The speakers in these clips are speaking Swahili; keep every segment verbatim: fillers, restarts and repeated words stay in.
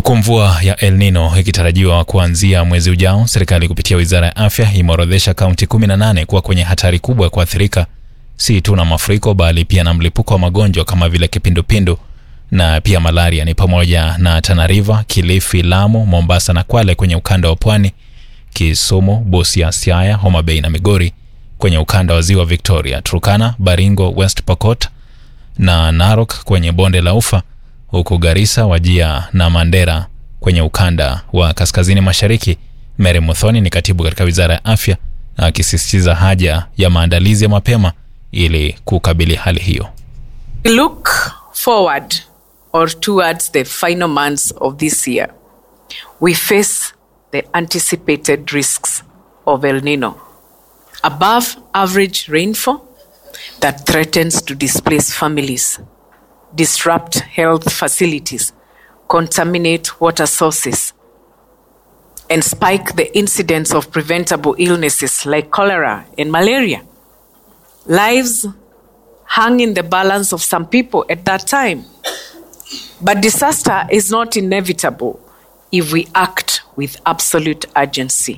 Huku mvua ya El Nino ikitarajiwa kuanzia mwezi ujao, serikali kupitia Wizara ya Afya imeorodhesha kaunti kumi na nane kuwa kwenye hatari kubwa ya kuathirika si tu na mafuriko bali pia na mlipuko wa magonjwa kama vile kipindupindu na pia malaria. Ni pamoja na Tana River, Kilifi, Lamu, Mombasa na Kwale kwenye ukanda wa Pwani, Kisumu, Busia, Siaya, Homa Bay na Migori kwenye ukanda wa Ziwa Victoria, Turkana, Baringo, West Pokot na Narok kwenye bonde la Ufa, huku Garissa, Wajia na Mandera kwenye ukanda wa kaskazini mashariki. Mary Muthoni ni katibu katika Wizara ya Afya, akisisitiza haja ya maandalizi ya mapema ili kukabili hali hiyo. Look forward or towards the final months of this year. We face the anticipated risks of El Nino. Above average rainfall that threatens to displace families, disrupt health facilities, contaminate water sources, and spike the incidence of preventable illnesses like cholera and malaria. Lives hang in the balance of some people at that time. But disaster is not inevitable if we act with absolute urgency.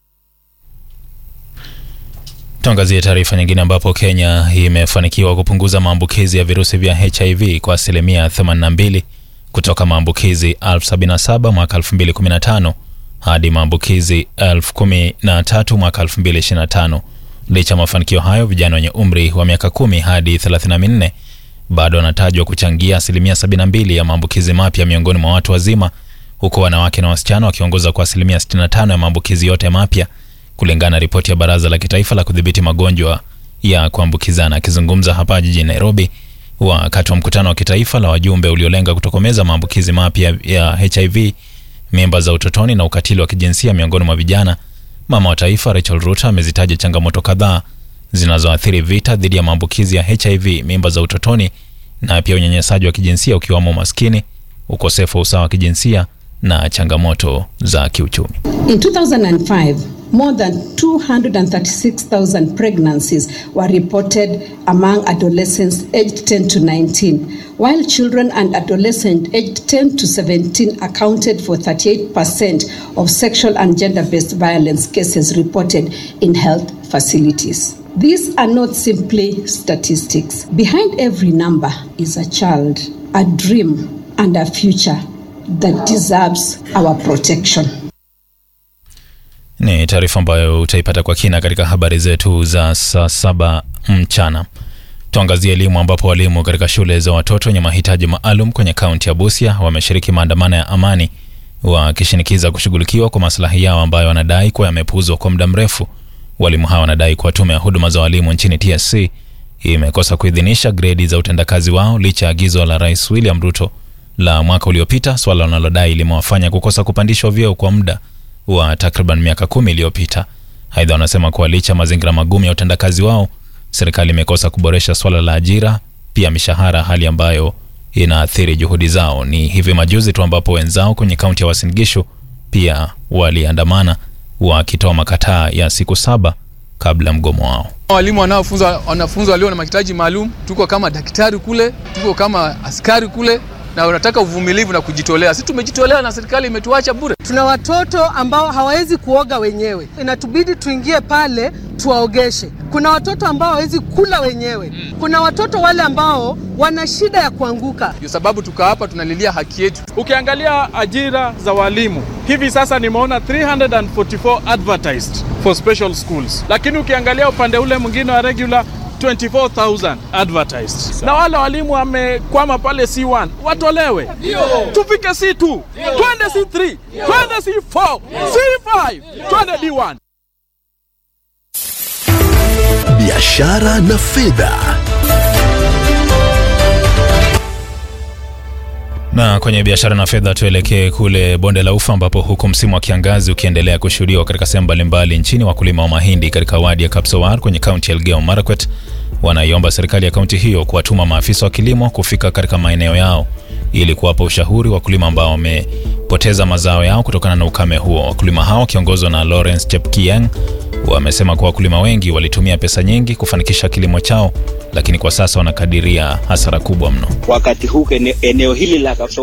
Tuangazie taarifa nyingine ambapo Kenya imefanikiwa kupunguza maambukizi ya virusi vya H I V kwa asilimia themanini na mbili kutoka maambukizi elfu sabini na saba mwaka elfu mbili kumi na tano hadi maambukizi elfu kumi na tatu mwaka elfu mbili ishirini na tano. Licha mafanikio hayo, vijana wenye umri wa miaka kumi hadi thelathini na nne bado wanatajwa kuchangia asilimia sabini na mbili ya maambukizi mapya miongoni mwa watu wazima, huko wanawake na wasichana wakiongoza kwa asilimia sitini na tano ya maambukizi yote mapya, kulingana na ripoti ya Baraza la Kitaifa la Kudhibiti Magonjwa ya Kuambukizana. Akizungumza hapa jijini Nairobi wakati wa mkutano wa kitaifa la wajumbe uliolenga kutokomeza maambukizi mapya ya H I V, mimba za utotoni na ukatili wa kijinsia miongoni mwa vijana, mama wa taifa Rachel Ruto amezitaja changamoto kadhaa zinazoathiri vita dhidi ya maambukizi ya H I V, mimba za utotoni na pia unyanyasaji wa kijinsia, ukiwamo umaskini, ukosefu wa usawa wa kijinsia na changamoto za kiuchumi. In two thousand five, more than two hundred thirty-six thousand pregnancies were reported among adolescents aged ten to nineteen, while children and adolescents aged ten to seventeen accounted for thirty-eight percent of sexual and gender-based violence cases reported in health facilities. These are not simply statistics. Behind every number is a child, a dream, and a future that deserves our protection. Ni taarifa ambayo utaipata kwa kina katika habari zetu za saa saba mchana. Tuangazie elimu ambapo walimu katika shule za watoto wenye mahitaji maalum kwenye kaunti ya Busia wameshiriki maandamano ya amani wakishinikiza kushughulikiwa kwa maslahi yao ambayo wanadai kuwa yamepuuzwa kwa muda mrefu. Walimu hawa wanadai kuwa tume ya huduma za walimu nchini T S C imekosa kuidhinisha gredi za utendakazi wao licha ya agizo la Rais William Ruto la mwaka uliopita, swala wanalodai limewafanya kukosa kupandishwa vyeo kwa muda wa takriban miaka kumi iliyopita. Aidha, wanasema kuwa licha mazingira magumu ya utendakazi wao, serikali imekosa kuboresha swala la ajira, pia mishahara, hali ambayo inaathiri juhudi zao. Ni hivi majuzi tu ambapo wenzao kwenye kaunti ya Uasin Gishu pia waliandamana wakitoa makataa ya siku saba kabla mgomo wao. Walimu wanaofunza wanafunzi walio na mahitaji maalum, tuko kama daktari kule, tuko kama askari kule, na unataka uvumilivu na kujitolea. Sisi tumejitolea na serikali imetuacha bure. Tuna watoto ambao hawawezi kuoga wenyewe, inatubidi tuingie pale tuwaogeshe. Kuna watoto ambao hawawezi kula wenyewe. Kuna watoto wale ambao wana shida ya kuanguka. Kwa sababu tuka hapa tunalilia haki yetu. Ukiangalia ajira za walimu, hivi sasa nimeona three hundred forty-four advertised for special schools. Lakini ukiangalia upande ule mwingine wa regular, twenty-four thousand advertised. Na wale walimu wamekwama pale C one, watolewe. Dio. Tufike C two, twende C three, twende C four, C five, twende D one. Biashara na fedha. Na kwenye biashara na fedha tuelekee kule bonde la Ufa ambapo huku msimu wa kiangazi ukiendelea kushuhudiwa katika sehemu mbalimbali nchini, wakulima wa mahindi katika wadi ya Kapsowar kwenye kaunti ya Elgeyo Marakwet wanaiomba serikali ya kaunti hiyo kuwatuma maafisa wa kilimo kufika katika maeneo yao ili kuwapa ushauri wakulima ambao wamepoteza mazao yao kutokana na ukame huo. Wakulima hao kiongozwa na Lawrence Chepkieng wamesema kuwa wakulima wengi walitumia pesa nyingi kufanikisha kilimo chao, lakini kwa sasa wanakadiria hasara kubwa mno. Wakati huu eneo hili la